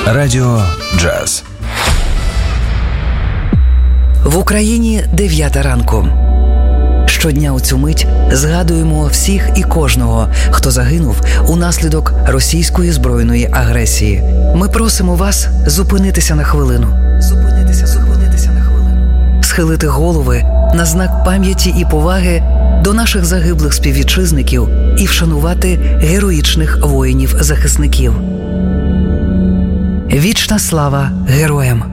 Радіо Джаз. В Україні 9 ранку. Щодня у цю мить згадуємо всіх і кожного, хто загинув унаслідок російської збройної агресії. Ми просимо вас зупинитися на хвилину. Схилити голови на знак пам'яті і поваги до наших загиблих співвітчизників і вшанувати героїчних воїнів-захисників. Вічна слава героям!